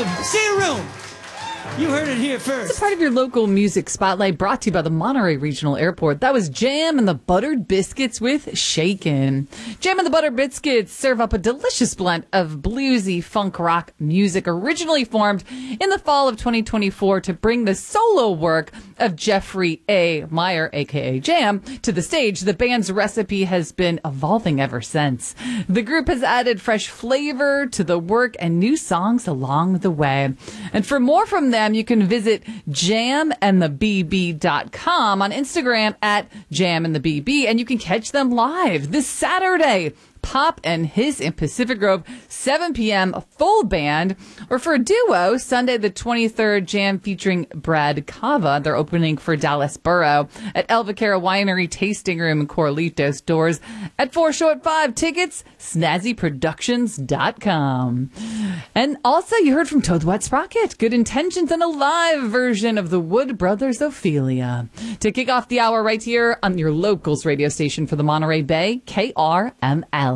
See room. You heard it here first. It's a part of your local music spotlight brought to you by the Monterey Regional Airport. That was Jam and the Buttered Biscuits with Shakin'. Jam and the Buttered Biscuits serve up a delicious blend of bluesy funk rock music originally formed in the fall of 2024 to bring the solo work of Jeffrey A. Meyer, a.k.a. Jam, to the stage. The band's recipe has been evolving ever since. The group has added fresh flavor to the work and new songs along the way. And for more from them, you can visit jamandthebb.com, on Instagram at jamandthebb, and you can catch them live this Saturday. Pop and Hiss in Pacific Grove, 7 p.m., full band. Or for a duo, Sunday the 23rd, Jam featuring Brad Cava. They're opening for Dallas Burrow at El Vaquero Winery Tasting Room in Corralitos. Doors at 4, show at 5. Tickets, snazzyproductions.com. And also, you heard from Toad the Wet Sprocket. Good Intentions and a live version of the Wood Brothers' Ophelia. To kick off the hour right here on your locals radio station for the Monterey Bay, KRML.